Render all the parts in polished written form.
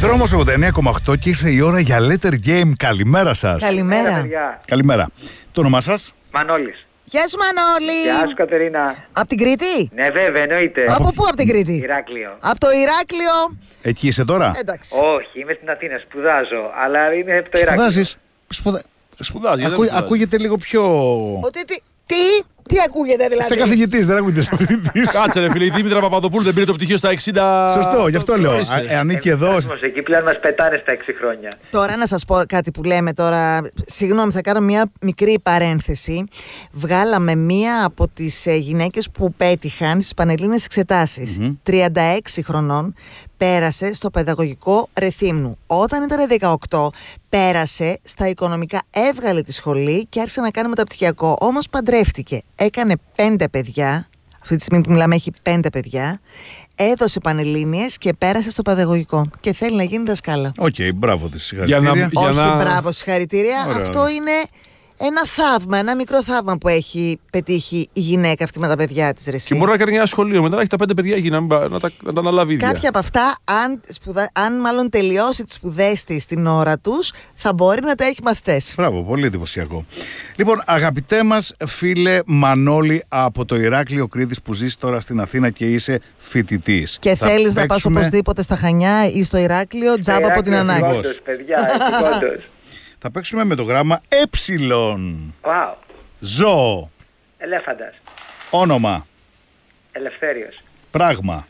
Δρόμος 89,8 και ήρθε η ώρα για Letter Game. Καλημέρα σας. Καλημέρα. Καλημέρα. Το όνομά σας? Μανώλης. Γεια σου Μανώλη. Γεια σου Κατερίνα. Απ' την Κρήτη? Ναι βέβαια εννοείται. Από πού απ' την Κρήτη? Ηράκλειο. Από το Ηράκλειο. Εκεί είσαι τώρα? Εντάξει. Όχι, είμαι στην Αθήνα, σπουδάζω, αλλά είμαι από το Ηράκλειο. Σπουδάζεις? Σπουδάζει. Ακούγεται λίγο πιο... Ότι τι ακούγεται δηλαδή? Είσαι καθηγητής, δεν ακούγεται σαν φοιτητής. Κάτσε ρε φίλε, η Δήμητρα Παπαδοπούλου δεν πήρε το πτυχίο στα 60. Σωστό, γι' αυτό λέω. Ανήκει εδώ. Εκεί πλέον μας πετάνε στα 6 χρόνια. Τώρα να σας πω κάτι που λέμε τώρα. Συγγνώμη, θα κάνω μια μικρή παρένθεση. Βγάλαμε μία από τις γυναίκες που πέτυχαν στις πανελλήνιες εξετάσεις. 36 χρονών. Πέρασε στο παιδαγωγικό Ρεθύμνου. Όταν ήταν 18, πέρασε στα οικονομικά, έβγαλε τη σχολή και άρχισε να κάνει μεταπτυχιακό. Όμως παντρεύτηκε. Έκανε 5 παιδιά. Αυτή τη στιγμή που μιλάμε έχει 5 παιδιά. Έδωσε πανελλήνιες και πέρασε στο παιδαγωγικό. Και θέλει να γίνει δασκάλα. Οκ, μπράβο της, συγχαρητήρια. Όχι, μπράβο, συγχαρητήρια. Ωραία. Αυτό είναι ένα θαύμα, ένα μικρό θαύμα που έχει πετύχει η γυναίκα αυτή με τα παιδιά της. Και μπορεί να κάνει ένα σχολείο μετά να έχει τα 5 παιδιά εκεί, να τα αναλάβει ίδια. Κάποια από αυτά, αν μάλλον τελειώσει τις σπουδές της στην ώρα τους, θα μπορεί να τα έχει μαθητές. Μπράβο, πολύ εντυπωσιακό. Λοιπόν, αγαπητέ μας φίλε Μανώλη από το Ηράκλειο Κρήτης που ζεις τώρα στην Αθήνα και είσαι φοιτητής. Και θέλεις να πας οπωσδήποτε στα Χανιά ή στο Ηράκλειο, τζάμπα από την ανάγκη. Όντως, παιδιά, έχει όντως. Θα παίξουμε με το γράμμα έψιλον. Wow. Ζώο. Ελέφαντας. Όνομα. Ελευθέριος. Πράγμα.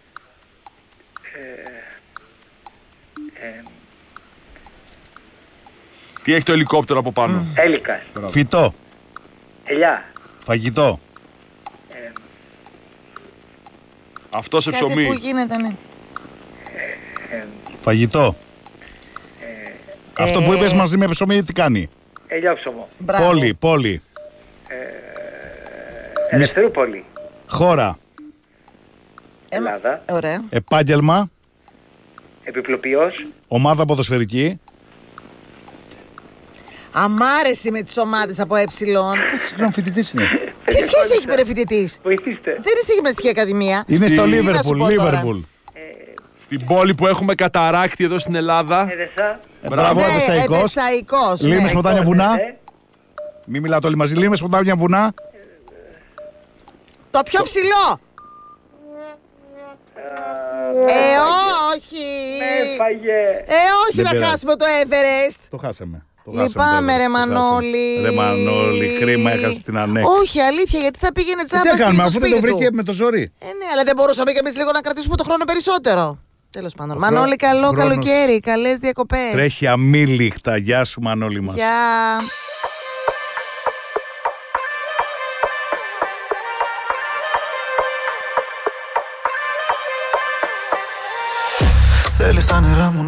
Τι έχει το ελικόπτερο από πάνω? Έλικας. Φυτό. Ελιά. Φαγητό. Αυτό σε Κάτι που ψωμί. γίνεται, ναι. Φαγητό. Αυτό που είπες μαζί με ψωμί τι κάνει? Ελιόψωμο. Μπράβο. Πόλη. Ελευθερούπολη. Χώρα. Ελλάδα. Ωραία. Επάγγελμα. Επιπλοποιός. Ομάδα ποδοσφαιρική. Αμάρεση με τις ομάδες από έψιλον. Συγγνώμη, φοιτητής είναι. Τι σχέση έχει με ρε φοιτητής? Βοηθήστε. Δεν είναι στη γυμναστική ακαδημία. Είναι στο Τι να σου Λίβερπουλ. πω τώρα. Λίβερπουλ. Στην πόλη που έχουμε καταράκτη εδώ στην Ελλάδα. Έδεσα. Μπράβο, Ναι, Εδεσσαϊκός. Εδεσσαϊκός, ναι. Λίμνη, Ποτάμια, βουνά. Ε, Μην μιλάτε όλοι μαζί. Λίμνη, Ποτάμια, βουνά. Το πιο ψηλό. Όχι. Έφαγε. Όχι Δεν να πειράζει. χάσουμε το Everest. Το χάσαμε. Λυπάμαι ρε Μανώλη. Ρε Μανώλη, κρίμα, έχασε την ανέκτη. Όχι, αλήθεια, γιατί θα πήγαινε Τι τζάμπα να κάνουμε, στο αφού δεν σπίτι το βρήκε του. με το ζόρι. Ναι, αλλά δεν μπορούσαμε κι εμείς λίγο να κρατήσουμε το χρόνο περισσότερο. Τέλος πάντων. Μανώλη, καλό χρόνος καλοκαίρι, καλές διακοπές. Τρέχει αμήλικτα. Γεια σου, Μανώλη μας. Γεια. Θέλεις τα νερά μου